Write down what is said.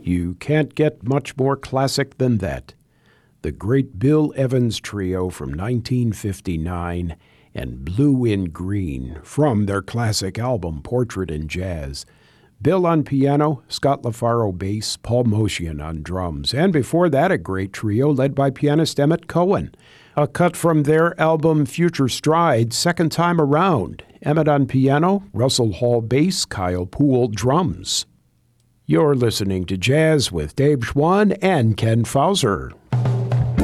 You can't get much more classic than that. The great Bill Evans Trio from 1959 and Blue in Green from their classic album Portrait in Jazz. Bill on piano, Scott LaFaro bass, Paul Motian on drums. And before that, a great trio led by pianist Emmett Cohen. A cut from their album Future Stride, Second Time Around. Emmett on piano, Russell Hall bass, Kyle Poole drums. You're listening to Jazz with Dave Schwann and Ken Fauser.